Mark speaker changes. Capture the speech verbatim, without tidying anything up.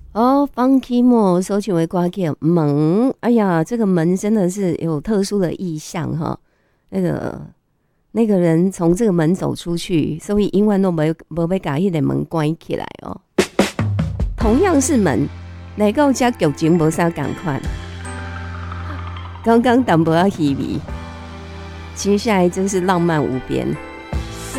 Speaker 1: 哦，方 k 莫收取为瓜给门，哎呀，这个门真的是有特殊的意象哈。那个那个人从这个门走出去，所以永远都没没被把迄个门关起来哦。同样是门，来到这剧情无啥共款。刚刚淡薄仔稀微，接下来真是浪漫无边。